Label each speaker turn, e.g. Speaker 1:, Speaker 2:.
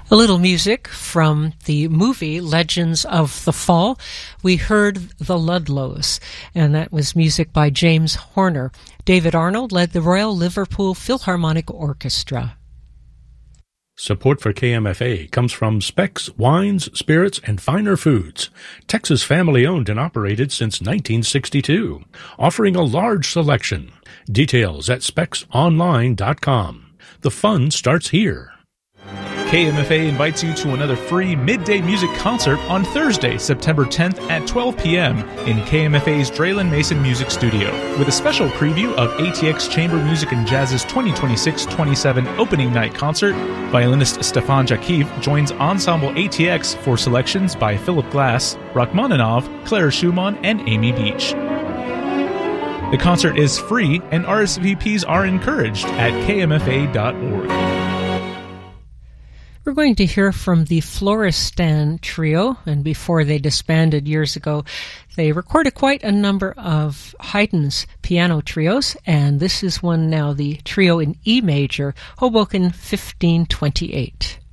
Speaker 1: A little music from the movie Legends of the Fall. We heard The Ludlows, and that was music by James Horner. David Arnold led the Royal Liverpool Philharmonic Orchestra.
Speaker 2: Support for KMFA comes from Specs Wines, Spirits, and Finer Foods. Texas family-owned and operated since 1962, offering a large selection. Details at specsonline.com. The fun starts here.
Speaker 3: KMFA invites you to another free midday music concert on Thursday, September 10th at 12 p.m. in KMFA's Draylen Mason Music Studio, with a special preview of ATX Chamber Music and Jazz's 2026-27 opening night concert. Violinist Stefan Jakiv joins Ensemble ATX for selections by Philip Glass, Rachmaninoff, Clara Schumann, and Amy Beach. The concert is free, and RSVPs are encouraged at kmfa.org.
Speaker 1: We're going to hear from the Floristan Trio, and before they disbanded years ago, they recorded quite a number of Haydn's piano trios, and this is one now, the trio in E major, Hoboken 1528.